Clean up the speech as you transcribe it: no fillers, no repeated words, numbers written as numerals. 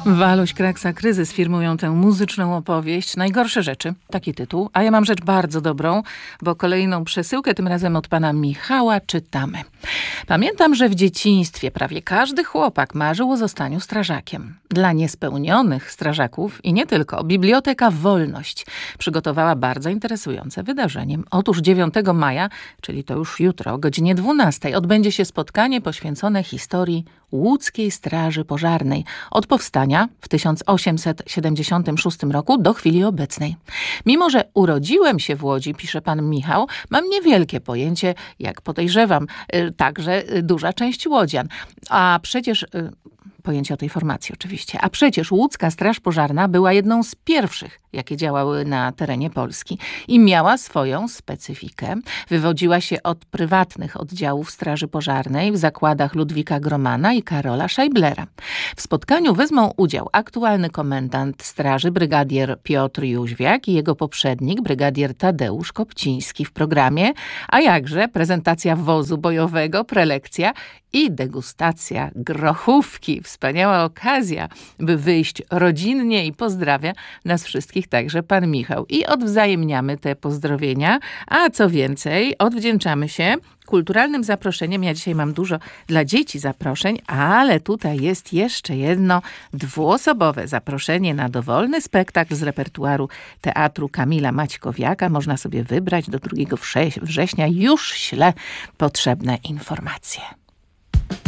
Waluś, Kraksa, Kryzys firmują tę muzyczną opowieść. Najgorsze rzeczy, taki tytuł. A ja mam rzecz bardzo dobrą, bo kolejną przesyłkę, tym razem od pana Michała, czytamy. Pamiętam, że w dzieciństwie prawie każdy chłopak marzył o zostaniu strażakiem. Dla niespełnionych strażaków i nie tylko, Biblioteka Wolność przygotowała bardzo interesujące wydarzenie. Otóż 9 maja, czyli to już jutro, o godzinie 12, odbędzie się spotkanie poświęcone historii Łódzkiej Straży Pożarnej od powstania w 1876 roku do chwili obecnej. Mimo że urodziłem się w Łodzi, pisze pan Michał, mam niewielkie pojęcie, jak podejrzewam, także duża część łodzian. A przecież... Pojęcie o tej formacji oczywiście. A przecież Łódzka Straż Pożarna była jedną z pierwszych, jakie działały na terenie Polski i miała swoją specyfikę. Wywodziła się od prywatnych oddziałów Straży Pożarnej w zakładach Ludwika Gromana i Karola Scheiblera. W spotkaniu wezmą udział aktualny komendant straży brygadier Piotr Jóźwiak i jego poprzednik brygadier Tadeusz Kopciński w programie, a jakże prezentacja wozu bojowego, prelekcja i degustacja grochówki. Wspaniała okazja, by wyjść rodzinnie i pozdrawia nas wszystkich także pan Michał. I odwzajemniamy te pozdrowienia, a co więcej, odwdzięczamy się kulturalnym zaproszeniem. Ja dzisiaj mam dużo dla dzieci zaproszeń, ale tutaj jest jeszcze jedno dwuosobowe zaproszenie na dowolny spektakl z repertuaru Teatru Kamila Maćkowiaka. Można sobie wybrać do 2 września. Już ślę potrzebne informacje.